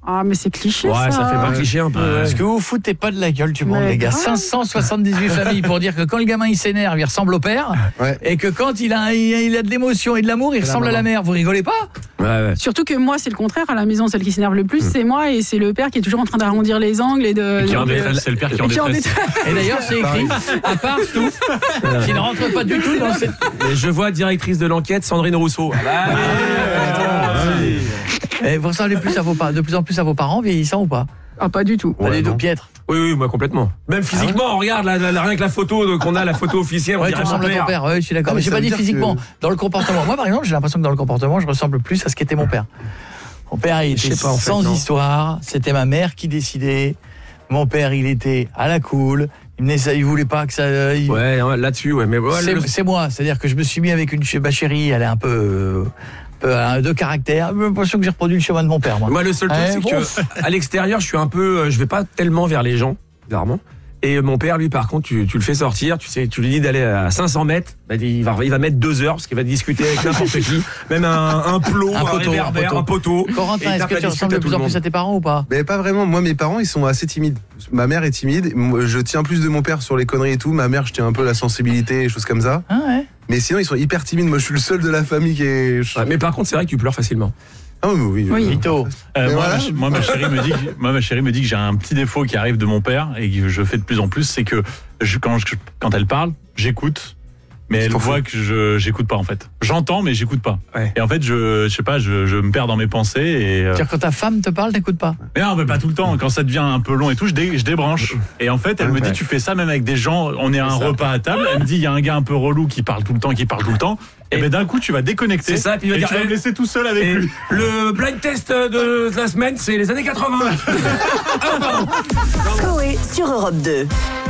Ah, mais c'est cliché, Ouais, ça fait pas cliché un peu. Est-ce que vous foutez pas de la gueule du monde, Mais les gars? grave. 578 familles pour dire que quand le gamin il s'énerve, il ressemble au père, et que quand il a de l'émotion et de l'amour, il ressemble à la mère. Vous rigolez pas? Ouais. Surtout que moi, c'est le contraire. À la maison, celle qui s'énerve le plus, c'est moi, et c'est le père qui est toujours en train d'arrondir les angles et de. Qui est en détresse, c'est le père qui est en détresse. Et d'ailleurs, c'est écrit, à part tout, qui ne rentre pas du tout dans cette... Et je vois directrice de l'enquête, Sandrine Rousseau. Et vous ressemblez de plus en plus à vos parents vieillissants ou pas? Ah, pas du tout. Pas du tout, Pietre. Oui, moi complètement. Même physiquement, regarde, rien que la photo qu'on a, la photo officielle, on Ouais, tu dirait mon ressembles à ton père. père, ouais, je suis d'accord. Ah, Mais mais j'ai ça pas veut dit dire physiquement. que- Dans le comportement. Moi, par exemple, j'ai l'impression que dans le comportement, je ressemble plus à ce qu'était mon père. Mon père, il était sais pas, en fait, sans non. histoire. C'était ma mère qui décidait. Mon père, il était à la cool. Il voulait pas que ça... Ouais, là-dessus, ouais. Mais voilà, C'est moi. C'est-à-dire que je me suis mis avec ma chérie. Elle est un peu de caractère. J'ai l'impression que j'ai reproduit le chemin de mon père, moi. Moi, le seul truc, c'est bon. que à l'extérieur, je suis un peu, je vais pas tellement vers les gens, bizarrement. Et mon père, lui, par contre, tu le fais sortir, tu lui dis d'aller à 500 mètres, bah, il va mettre 2 heures parce qu'il va discuter avec n'importe qui, même un plot, un réverbère, un poteau. Corentin, est-ce que tu ressembles de plus en plus à tes parents ou pas? Mais pas vraiment. Moi, mes parents, ils sont assez timides. Ma mère est timide. Moi, je tiens plus de mon père sur les conneries et tout. Ma mère, je tiens un peu la sensibilité et choses comme ça. Ah ouais. Mais sinon, ils sont hyper timides. Moi, je suis le seul de la famille qui est. Ouais, mais par contre, c'est vrai que tu pleures facilement. Ah oui. Oui. Vito. Mais voilà. Moi, ma chérie me dit que j'ai un petit défaut qui arrive de mon père et que je fais de plus en plus, c'est que quand elle parle, j'écoute, mais elle voit que j'écoute pas en fait. J'entends, mais j'écoute pas. Ouais. Et en fait, je sais pas, je me perds dans mes pensées et. C'est-à-dire quand ta femme te parle, t'écoutes pas? Mais non, mais pas tout le temps. Quand ça devient un peu long et tout, je débranche. Et en fait, elle me dit, tu fais ça même avec des gens. On est à un repas à table. Elle me dit, il y a un gars un peu relou qui parle tout le temps. Et ben d'un coup, tu vas déconnecter. C'est ça, puis il va et dire, tu vas me laisser tout seul avec Et lui. le blind test de la semaine, c'est les années 80. Coé sur Europe 2.